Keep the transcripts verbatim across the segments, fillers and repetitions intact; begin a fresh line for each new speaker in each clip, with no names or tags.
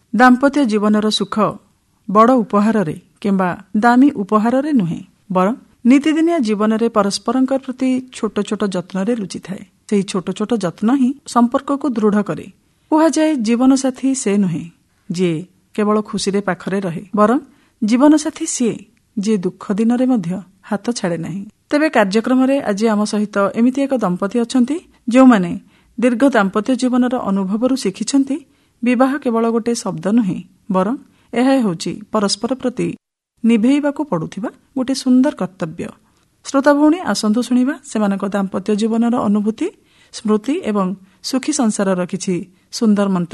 ଦାମ୍ପତ୍ୟ ଜୀବନର ସୁଖ ବଡ଼ ଉପହାରରେ କିମ୍ବା ଦାମୀ ଉପହାରରେ ନୁହେଁ, ବରଂ ନୀତିଦିନିଆ ଜୀବନରେ ପରସ୍ପରଙ୍କ ପ୍ରତି ଛୋଟ ଛୋଟ ଯତ୍ନରେ ଲୁଚିଥାଏ। ସେହି ଛୋଟ ଛୋଟ ଯତ୍ନ ହିଁ ସମ୍ପର୍କକୁ ଦୃଢ଼ କରେ। କୁହାଯାଏ ଜୀବନସାଥୀ ସେ ନୁହେଁ ଯିଏ କେବଳ ଖୁସିରେ ପାଖରେ ରହେ, ବରଂ ଜୀବନସାଥୀ ସିଏ ଯିଏ ଦୁଃଖ ଦିନରେ ମଧ୍ୟ ହାତ ଛାଡ଼େ ନାହିଁ। ତେବେ କାର୍ଯ୍ୟକ୍ରମରେ ଆଜି ଆମ ସହିତ ଏମିତି ଏକ ଦମ୍ପତି ଅଛନ୍ତି ଯେଉଁମାନେ ଦୀର୍ଘ ଦାମ୍ପତ୍ୟ ଜୀବନର ଅନୁଭବରୁ ଶିଖିଛନ୍ତି ବିବାହ କେବଳ ଗୋଟିଏ ଶବ୍ଦ ନୁହେଁ, ବରଂ ଏହା ହେଉଛି ପରସ୍ପର ପ୍ରତି ନିଭେଇବାକୁ ପଡୁଥିବା ଗୋଟିଏ ସୁନ୍ଦର କର୍ତ୍ତବ୍ୟ। ଶ୍ରୋତା ଭଉଣୀ, ଆସନ୍ତୁ ଶୁଣିବା ସେମାନଙ୍କ ଦାମ୍ପତ୍ୟ ଜୀବନର ଅନୁଭୂତି, ସ୍ମୃତି ଏବଂ ସୁଖୀ ସଂସାରର କିଛି ସୁନ୍ଦର ମନ୍ତ୍ର।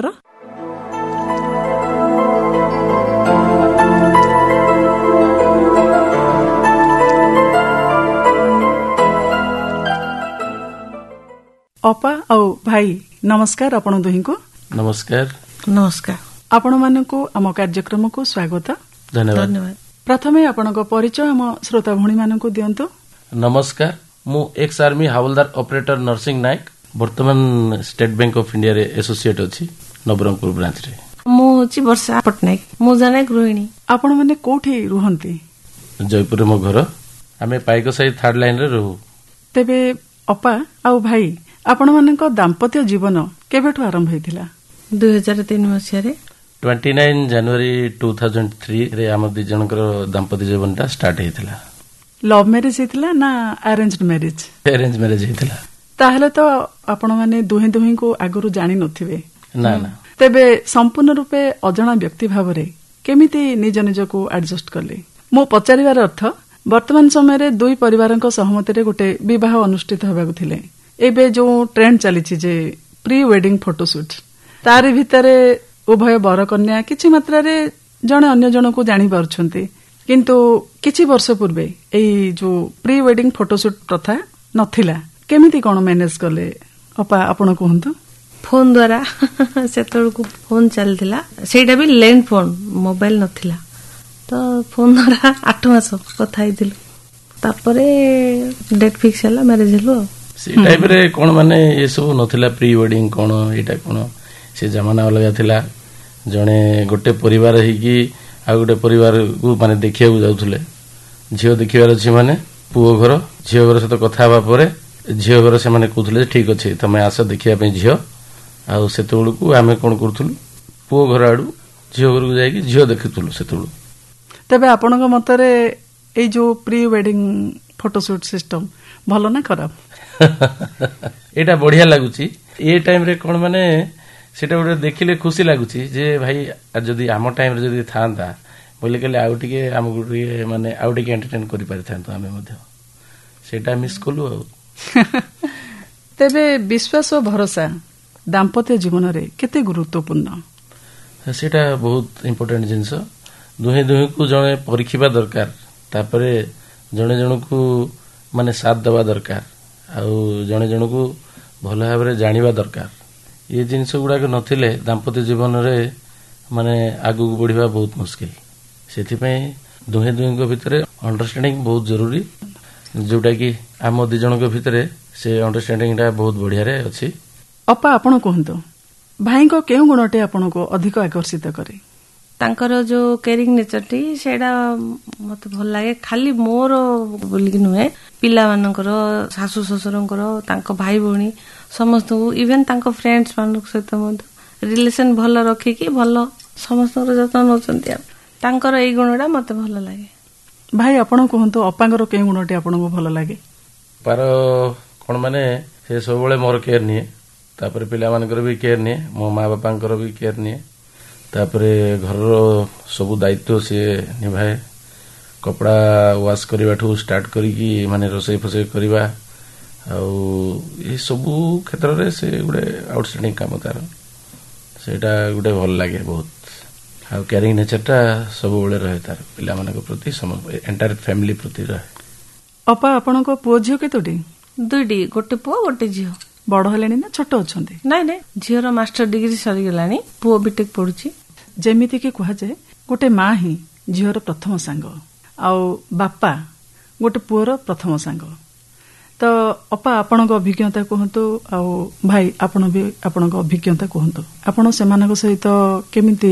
ଅପା ଆଉ ଭାଇ ନମସ୍କାର। ଆପଣ ଦୁହିଁଙ୍କୁ
ନମସ୍କାର।
ନମସ୍କାର।
ଆପଣମାନଙ୍କୁ ଆମ କାର୍ଯ୍ୟକ୍ରମକୁ ସ୍ୱାଗତ।
ଧନ୍ୟବାଦ।
ପ୍ରଥମେ ଆପଣଙ୍କ ପରିଚୟ ଆମ ଶ୍ରୋତା ଭଉଣୀମାନଙ୍କୁ ଦିଅନ୍ତୁ।
ନମସ୍କାର, ମୁଁ ex army ହାୱଲଦାର operator Narasingha Nayak, ବର୍ତ୍ତମାନ ଷ୍ଟେଟ୍ ବ୍ୟାଙ୍କ ଅଫ୍ ଇଣ୍ଡିଆରେ ଆସୋସିଏଟ୍ ଅଛି ନବରଙ୍ଗପୁର ବ୍ରାଞ୍ଚରେ।
ମୁଁ ହେଉଛି ବର୍ଷା ପଟ୍ଟନାୟକ, ମୁଁ ଜଣେ ଗୃହିଣୀ।
ଆପଣମାନେ କୋଉଠି ରୁହନ୍ତି?
ଜୟପୁରରେ ମୋ ଘର। ଆମେ ପାଇକ ସାହି ଥାର୍ଡ ଲାଇନରେ ରହୁ।
ତେବେ ଅପା ଆଉ ଭାଇ, ଆପଣମାନଙ୍କ ଦାମ୍ପତ୍ୟ ଜୀବନ କେବେଠୁ ଆରମ୍ଭ ହୋଇଥିଲା?
ଦୁଇ ହଜାର ତିନି ମସିହାରେ
ଟ୍ୱେଣ୍ଟି ନାଇନ୍ ଜାନୁଆରୀ ଟୁ ଥାଉଜେଣ୍ଡ ଥ୍ରୀରେ ଆମ ଦି ଜଣଙ୍କର ଦାମ୍ପତ୍ୟ ଜୀବନଟା ଷ୍ଟାର୍ଟ ହେଇଥିଲା।
ଲଭ୍ ମ୍ୟାରେଜ ହେଇଥିଲା ନା ଆରେଞ୍ଜଡ ମ୍ୟାରେଜ?
ଆରେଞ୍ଜ ମ୍ୟାରେଜ ହେଇଥିଲା।
ତାହେଲେ ତ ଆପଣମାନେ ଦୁହେଁ ଦୁହିଁଙ୍କୁ ଆଗରୁ ଜାଣିନଥିବେ?
ନା ନା।
ତେବେ ସମ୍ପୂର୍ଣ୍ଣ ରୂପେ ଅଜଣା ବ୍ୟକ୍ତି ଭାବରେ କେମିତି ନିଜ ନିଜକୁ ଆଡଜଷ୍ଟ କଲେ? ମୁଁ ପଚାରିବାର ଅର୍ଥ, ବର୍ତ୍ତମାନ ସମୟରେ ଦୁଇ ପରିବାରଙ୍କ ସହମତିରେ ଗୋଟେ ବିବାହ ଅନୁଷ୍ଠିତ ହେବାକୁ ଥିଲେ। ଏବେ ଯୋଉ ଟ୍ରେଣ୍ଡ ଚାଲିଛି ଯେ ପ୍ରି ୱେଡିଂ ଫଟୋସୁଟ୍, ତାରି ଭିତରେ ଉଭୟ ବର କନ୍ୟା କିଛି ମାତ୍ରାରେ ଜଣେ ଅନ୍ୟ ଜଣକୁ ଜାଣିପାରୁଛନ୍ତି, କିନ୍ତୁ କିଛି ବର୍ଷ ପୂର୍ବେ ଏଇ ଯୋଉ ପ୍ରି ୱେଡିଂ ଫଟୋସୁଟ୍ ପ୍ରଥା ନଥିଲା। କେମିତି କଣ ମ୍ୟାନେଜ କଲେ ଅପା, ଆପଣ କୁହନ୍ତୁ।
ଫୋନ ଦ୍ୱାରା ସେତେବେଳକୁ ଫୋନ ଚାଲିଥିଲା, ସେଇଟା ବି ଲ୍ୟାଣ୍ଡ ଫୋନ, ମୋବାଇଲ ନଥିଲା। ତ ଫୋନ ଦ୍ୱାରା ଆଠ ମାସ କଥା ହେଇଥିଲୁ, ତାପରେ ଡେଟ୍ ଫିକ୍ସ ହେଲା, ମ୍ୟାରେଜ ହେଲୁ ଆଉ।
ସେଇ ଟାଇପରେ କଣ ମାନେ ଏସବୁ ନଥିଲା, ପ୍ରି ୱେଡିଂ କଣ ଏଇଟା କଣ, ସେ ଜମାନା ଅଲଗା ଥିଲା। ଜଣେ ଗୋଟେ ପରିବାର ହେଇକି ଆଉ ଗୋଟେ ପରିବାରକୁ ମାନେ ଦେଖିବାକୁ ଯାଉଥିଲେ। ଝିଅ ଦେଖିବାର ଅଛି ମାନେ ପୁଅ ଘର, ଝିଅ ଘର ସହିତ କଥା ହେବା ପରେ ଝିଅ ଘର ସେମାନେ କହୁଥିଲେ ଠିକ ଅଛି ତମେ ଆସ ଦେଖିବା ପାଇଁ ଝିଅ। ଆଉ ସେତେବେଳକୁ ଆମେ କଣ କରୁଥିଲୁ, ପୁଅ ଘର ଆଡୁ ଝିଅ ଘରକୁ ଯାଇକି ଝିଅ ଦେଖୁଥିଲୁ ସେତେବେଳୁ।
ତେବେ ଆପଣଙ୍କ ମତରେ ଏଇ ଯୋଉ ପ୍ରି ୱେଡିଂ ଫଟୋସୁଟ୍ ସିଷ୍ଟମ ଭଲ ନା ଖରାପ?
ଏଇଟା ବଢିଆ ଲାଗୁଛି। ଏ ଟାଇମରେ କଣ ମାନେ ସେଟା ଗୋଟେ ଦେଖିଲେ ଖୁସି ଲାଗୁଛି ଯେ ଭାଇ ଯଦି ଆମ ଟାଇମରେ ଯଦି ଥାନ୍ତା ବୋଇଲେ କହିଲେ ଆଉ ଟିକେ ଆମକୁ ଟିକେ ମାନେ ଆଉ ଟିକେ ଏଣ୍ଟରଟେନ କରିପାରିଥାନ୍ତୁ ଆମେ ମଧ୍ୟ। ସେଇଟା ମିସ୍ କଲୁ ଆଉ।
ତେବେ ବିଶ୍ୱାସ ଓ ଭରସା ଦାମ୍ପତ୍ୟ ଜୀବନରେ କେତେ ଗୁରୁତ୍ୱପୂର୍ଣ୍ଣ?
ସେଇଟା ବହୁତ ଇମ୍ପୋର୍ଟାଣ୍ଟ ଜିନିଷ। ଦୁହେଁ ଦୁହିଁକୁ ଜଣେ ପରୀଖିବା ଦରକାର, ତାପରେ ଜଣେ ଜଣକୁ ମାନେ ସାଥ ଦେବା ଦରକାର, ଆଉ ଜଣେ ଜଣକୁ ଭଲ ଭାବରେ ଜାଣିବା ଦରକାର। ଏ ଜିନିଷ ଗୁଡାକ ନଥିଲେ ଦାମ୍ପତ୍ୟ ଜୀବନରେ ମାନେ ଆଗକୁ ବଢିବା ବହୁତ ମୁସ୍କିଲ। ସେଥିପାଇଁ ଦୁହେଁ ଦୁହିଁଙ୍କ ଭିତରେ ଅଣ୍ଡରଷ୍ଟାଣ୍ଡିଂ ବହୁତ ଜରୁରୀ, ଯୋଉଟା କି ଆମ ଦି ଜଣଙ୍କ ଭିତରେ ସେ ଅଣ୍ଡରଷ୍ଟାଣ୍ଡିଂଟା ବହୁତ ବଢିଆରେ ଅଛି।
ଅପା, ଆପଣ କୁହନ୍ତୁ, ଭାଇଙ୍କ କେଉଁ ଗୁଣଟି ଆପଣଙ୍କୁ ଅଧିକ ଆକର୍ଷିତ କରେ?
ତାଙ୍କର ଯୋଉ କେୟାରିଂ ନେଚରଟି, ସେଇଟା ମତେ ଭଲ ଲାଗେ। ଖାଲି ମୋର ବୋଲିକି ନୁହେଁ, ପିଲାମାନଙ୍କର, ଶାଶୁ ଶ୍ୱଶୁରଙ୍କର, ତାଙ୍କ ଭାଇ ଭଉଣୀ ସମସ୍ତଙ୍କୁ, ଇଭେନ ତାଙ୍କ ଫ୍ରେଣ୍ଡସ ମାନଙ୍କ ସହିତ ମଧ୍ୟ ରିଲେସନ ଭଲ ରଖିକି ଭଲ ସମସ୍ତଙ୍କର ଯତ୍ନ ନେଉଛନ୍ତି। ଆଉ ତାଙ୍କର ଏଇ ଗୁଣଟା ମତେ ଭଲ ଲାଗେ।
ଭାଇ, ଆପଣ କୁହନ୍ତୁ, ଅପାଙ୍କର କେଉଁ ଗୁଣଟି ଆପଣଙ୍କୁ ଭଲ ଲାଗେ?
ପାର କଣ ମାନେ ସେ ସବୁବେଳେ ମୋର କେୟାର ନିଏ, ତାପରେ ପିଲାମାନଙ୍କର ବି କେୟାର ନିଏ, ମୋ ମା ବାପାଙ୍କର ବି କେୟାର ନିଏ, ତାପରେ ଘରର ସବୁ ଦାୟିତ୍ୱ ସିଏ ନିଭାଏ। କପଡ଼ା ୱାଶ କରିବାଠୁ ଷ୍ଟାର୍ଟ କରିକି ମାନେ ରୋଷେଇ ଫୋଷେଇ କରିବା, ଆଉ ଏସବୁ କ୍ଷେତ୍ରରେ ସେ ଗୋଟେ ଆଉଟଷ୍ଟାଣ୍ଡିଂ କାମ ତାର। ସେଇଟା ଗୋଟେ ଭଲ ଲାଗେ ବହୁତ। ଆଉ କ୍ୟାରିଂ ନେଚରଟା ସବୁବେଳେ ରହେ ତାର, ପିଲାମାନଙ୍କ ପ୍ରତି, ଏଣ୍ଟାୟାର ଫ୍ୟାମିଲି ପ୍ରତି ରହେ।
ଅପା, ଆପଣଙ୍କ ପୁଅ ଝିଅ କେତୋଟି?
ଦୁଇଟି, ଗୋଟେ ପୁଅ ଗୋଟେ ଝିଅ।
ବଡ ହେଲେଣି ନା ଛୋଟ ଅଛନ୍ତି?
ନାଇଁ ନାଇଁ, ଝିଅର ମାଷ୍ଟର ଡିଗ୍ରୀ ସରିଗଲାଣି, ପୁଅ ବିଟେକ୍ ପଢୁଛି।
ଯେମିତିକି କୁହାଯାଏ ଗୋଟେ ମା ହିଁ ଝିଅର ପ୍ରଥମ ସାଙ୍ଗ, ଆଉ ବାପା ଗୋଟେ ପୁଅର ପ୍ରଥମ ସାଙ୍ଗ। ତ ଅପା, ଆପଣଙ୍କ ଅଭିଜ୍ଞତା କୁହନ୍ତୁ, ଆଉ ଭାଇ ଆପଣ ବି ଆପଣଙ୍କ ଅଭିଜ୍ଞତା କୁହନ୍ତୁ। ଆପଣ ସେମାନଙ୍କ ସହିତ କେମିତି